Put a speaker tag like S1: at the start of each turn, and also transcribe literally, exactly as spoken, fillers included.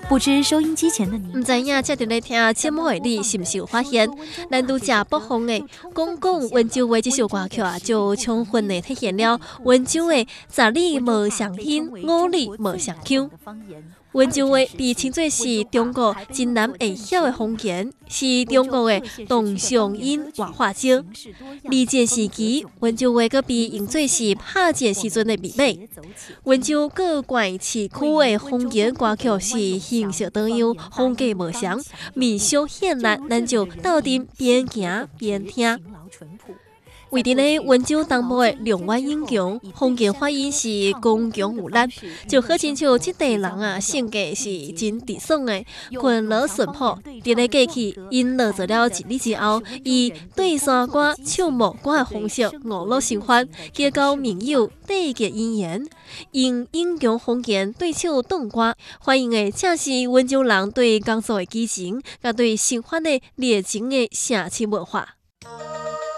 S1: 不知收音机前的你，
S2: 唔知影这伫咧听节目的你，是毋是有发现，咱拄则播放的《讲讲温州话》这首歌曲啊，就充分的体现了温州的十里无相亲，五里无相抢。温州话被称作是中国真难会晓的方言，是中国的同乡音活化石。二战时期，温州话阁被用作是拍战时阵的美美。温州各县市区的方言歌曲是形式多样，风格无相，面相绚烂，咱就斗阵边行边听。为伫咧温州东部的龙湾英强，方言发音是刚强有力，就好亲像即代人啊，性格是真直爽的，群落顺朴。伫咧过去，因落做了一日之后，以对山歌、唱牧歌的方式娱乐生活，结交盟友，缔结姻缘。用英强方言对唱动歌，反映的正是温州人对工作的激情，甲对生活的热情的城市文化。